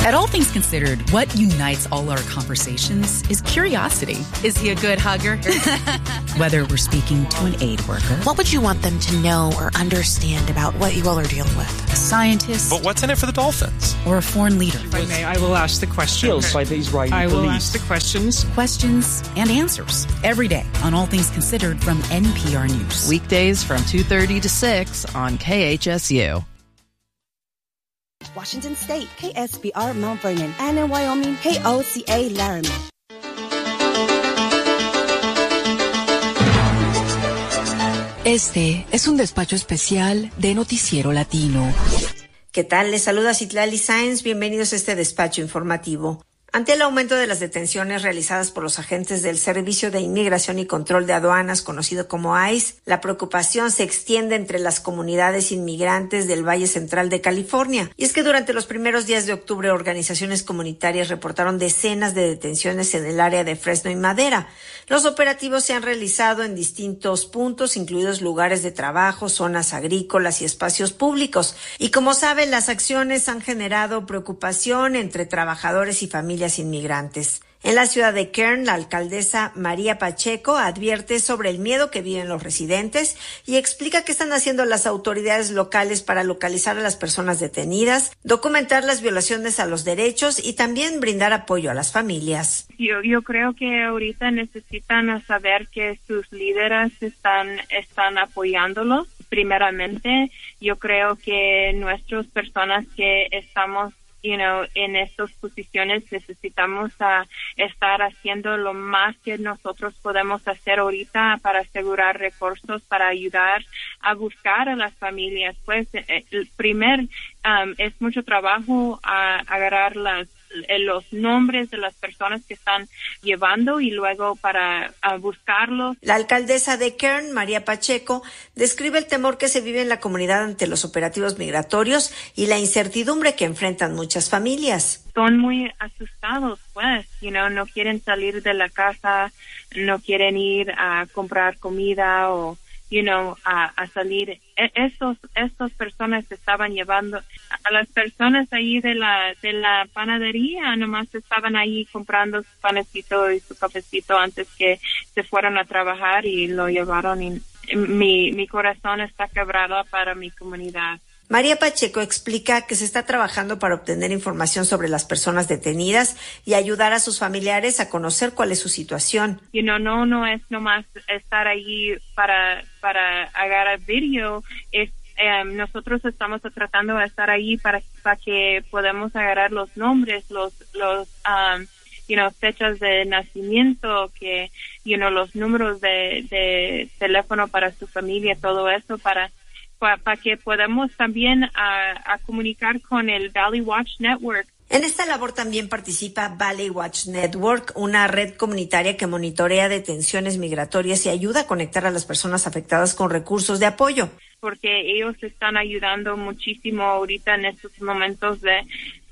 At All Things Considered, what unites all our conversations is curiosity. Is he a good hugger? Whether we're speaking to an aid worker. What would you want them to know or understand about what you all are dealing with? A scientist. But what's in it for the dolphins? Or a foreign leader. If I may, I will ask the questions. By the Israeli I police. will ask the questions. Questions and answers. Every day on All Things Considered from NPR News. Weekdays from 2:30 to 6 on KHSU. Washington State, KSBR Mount Vernon, and in Wyoming, KOCA Laramie. Este es un despacho especial de Noticiero Latino. ¿Qué tal? Les saluda Citlali Sáenz. Bienvenidos a este despacho informativo. Ante el aumento de las detenciones realizadas por los agentes del Servicio de Inmigración y Control de Aduanas, conocido como ICE, la preocupación se extiende entre las comunidades inmigrantes del Valle Central de California. Y es que durante los primeros días de octubre, organizaciones comunitarias reportaron decenas de detenciones en el área de Fresno y Madera. Los operativos se han realizado en distintos puntos, incluidos lugares de trabajo, zonas agrícolas y espacios públicos. Y como saben, las acciones han generado preocupación entre trabajadores y familias inmigrantes. En la ciudad de Kern, la alcaldesa María Pacheco advierte sobre el miedo que viven los residentes y explica qué están haciendo las autoridades locales para localizar a las personas detenidas, documentar las violaciones a los derechos y también brindar apoyo a las familias. Yo creo que ahorita necesitan saber que sus líderes están apoyándolos. Primeramente, yo creo que nuestras personas que estamos en estas posiciones necesitamos estar haciendo lo más que nosotros podemos hacer ahorita para asegurar recursos, para ayudar a buscar a las familias. Pues el primer es mucho trabajo a agarrar los nombres de las personas que están llevando y luego para buscarlos. La alcaldesa de Kern, María Pacheco, describe el temor que se vive en la comunidad ante los operativos migratorios y la incertidumbre que enfrentan muchas familias. Son muy asustados, pues, no quieren salir de la casa, no quieren ir a comprar comida o a salir. Estas personas estaban llevando a las personas ahí de la panadería, nomás estaban ahí comprando su panecito y su cafecito antes que se fueran a trabajar y lo llevaron y mi corazón está quebrado para mi comunidad. María Pacheco explica que se está trabajando para obtener información sobre las personas detenidas y ayudar a sus familiares a conocer cuál es su situación. No es nomás estar allí para agarrar video. Nosotros estamos tratando de estar allí para que podamos agarrar los nombres, los fechas de nacimiento, que los números de teléfono para su familia, todo eso para que podamos también a comunicar con el Valley Watch Network. En esta labor también participa Valley Watch Network, una red comunitaria que monitorea detenciones migratorias y ayuda a conectar a las personas afectadas con recursos de apoyo. Porque ellos están ayudando muchísimo ahorita en estos momentos de,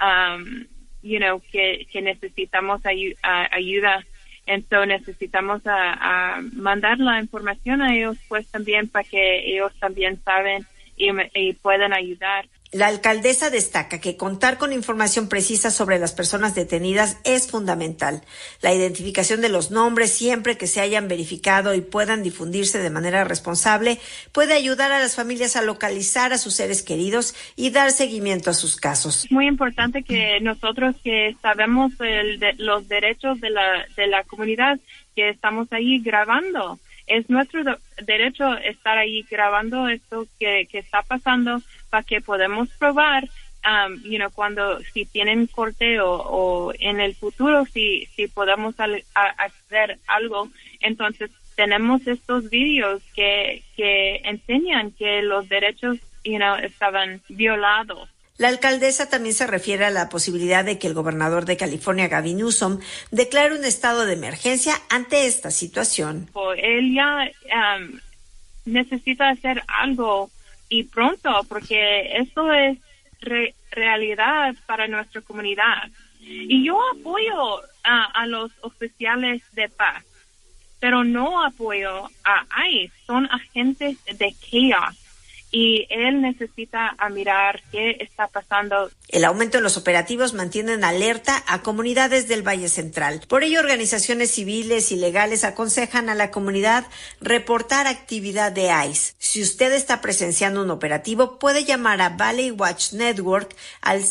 que necesitamos ayuda. Entonces necesitamos a mandar la información a ellos, pues también para que ellos también saben y puedan ayudar. La alcaldesa destaca que contar con información precisa sobre las personas detenidas es fundamental. La identificación de los nombres, siempre que se hayan verificado y puedan difundirse de manera responsable, puede ayudar a las familias a localizar a sus seres queridos y dar seguimiento a sus casos. Es muy importante que nosotros que sabemos los derechos de la comunidad, que estamos ahí grabando. Es nuestro derecho estar ahí grabando esto que está pasando para que podamos probar, si tienen corte o en el futuro, si podemos hacer algo. Entonces, tenemos estos videos que enseñan que los derechos, estaban violados. La alcaldesa también se refiere a la posibilidad de que el gobernador de California, Gavin Newsom, declare un estado de emergencia ante esta situación. Él ya necesita hacer algo y pronto, porque esto es realidad para nuestra comunidad. Y yo apoyo a los oficiales de paz, pero no apoyo a ICE. Son agentes de chaos. y él necesita mirar qué está pasando. El aumento en los operativos mantienen alerta a comunidades del Valle Central. Por ello, organizaciones civiles y legales aconsejan a la comunidad reportar actividad de ICE. Si usted está presenciando un operativo, puede llamar a Valley Watch Network al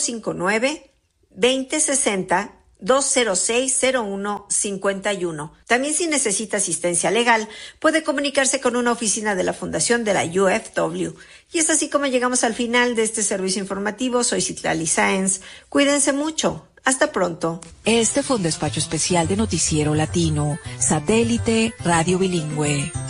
559-2060 206-0151. También, si necesita asistencia legal, puede comunicarse con una oficina de la Fundación de la UFW. Y es así como llegamos al final de este servicio informativo. Soy Citlali Sáenz. Cuídense mucho. Hasta pronto. Este fue un despacho especial de Noticiero Latino, Satélite Radio Bilingüe.